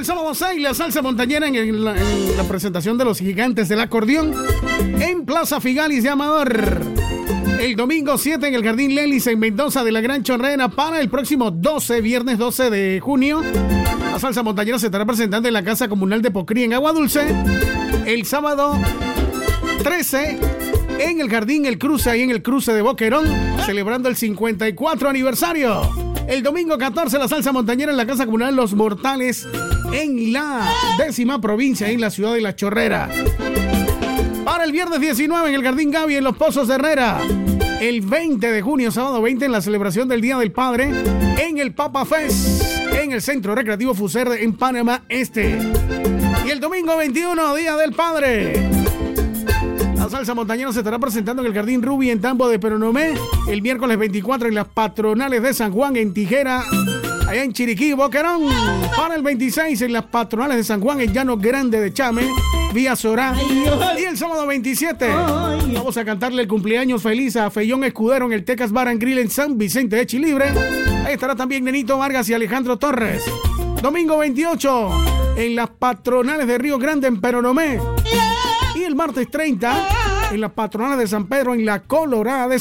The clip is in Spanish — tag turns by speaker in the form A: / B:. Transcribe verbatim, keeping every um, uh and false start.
A: el sábado seis, la salsa montañera en, el, en la presentación de los gigantes del acordeón en Plaza Figalis de Amador. El domingo siete en el Jardín Lelis en Mendoza de la Gran Chorrera. Para el próximo doce, viernes doce de junio, la salsa montañera se estará presentando en la Casa Comunal de Pocrí en Agua Dulce. El sábado trece en el Jardín El Cruce, ahí en el cruce de Boquerón, celebrando el cincuenta y cuatro aniversario. El domingo catorce, la salsa montañera en la Casa Comunal Los Mortales en la décima provincia, en la ciudad de La Chorrera. Para el viernes diecinueve en el Jardín Gaby en Los Pozos de Herrera. El veinte de junio, sábado veinte, en la celebración del Día del Padre en el Papa Fest, en el Centro Recreativo Fuser en Panamá Este. Y el domingo veintiuno, Día del Padre, la salsa montañera se estará presentando en el Jardín Ruby en Tambo de Peronomé. El miércoles veinticuatro en las Patronales de San Juan en Tijera, allá en Chiriquí, Boquerón. Para el veintiséis en las Patronales de San Juan en Llano Grande de Chame, vía Sorá. Y el sábado veintisiete vamos a cantarle el cumpleaños feliz a Feyón Escudero en el Tecas Bar and Grill en San Vicente de Chilibre. Ahí estará también Nenito Vargas y Alejandro Torres. Domingo veintiocho en las Patronales de Río Grande en Peronomé. Y el martes treinta en las Patronales de San Pedro en la Colorada de